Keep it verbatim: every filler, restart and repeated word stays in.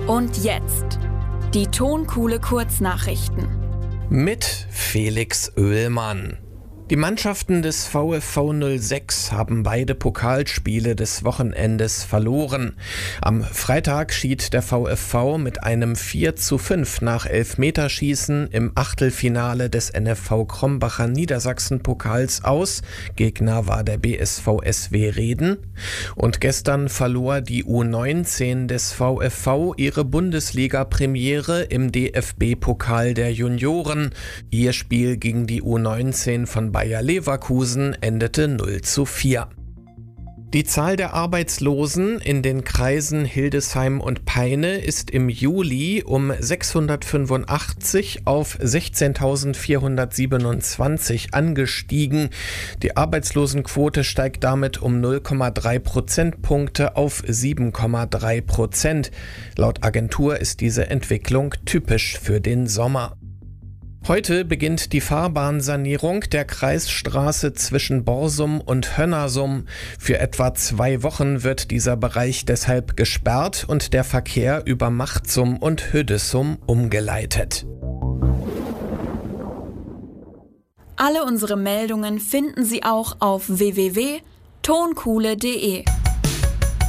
Und jetzt die Tonkuhle Kurznachrichten. Mit Felix Oehlmann. Die Mannschaften des VfV null sechs haben beide Pokalspiele des Wochenendes verloren. Am Freitag schied der VfV mit einem vier zu fünf nach Elfmeterschießen im Achtelfinale des N F V Krombacher Niedersachsen-Pokals aus. Gegner war der B S V S W Reden. Und gestern verlor die U neunzehn des VfV ihre Bundesliga-Premiere im D F B-Pokal der Junioren. Ihr Spiel gegen die U neunzehn von Bayer Leverkusen endete null zu vier. Die Zahl der Arbeitslosen in den Kreisen Hildesheim und Peine ist im Juli um sechshundertfünfundachtzig auf sechzehntausendvierhundertsiebenundzwanzig angestiegen. Die Arbeitslosenquote steigt damit um null Komma drei Prozentpunkte auf sieben Komma drei Prozent. Laut Agentur ist diese Entwicklung typisch für den Sommer. Heute beginnt die Fahrbahnsanierung der Kreisstraße zwischen Borsum und Hönnersum. Für etwa zwei Wochen wird dieser Bereich deshalb gesperrt und der Verkehr über Machtsum und Hüddesum umgeleitet. Alle unsere Meldungen finden Sie auch auf w w w punkt tonkuhle punkt de.